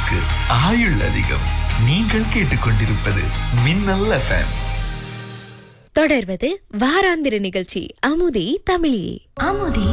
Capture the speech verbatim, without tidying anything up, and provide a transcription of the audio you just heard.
நாவுக்கு ஆயுள் அதிகம். நீங்கள் கேட்டுக்கொண்டிருப்பது மின்னல் எஃப்எம். தொடர்வது வாராந்திர நிகழ்ச்சி அமுதி தமிழே. அமுதி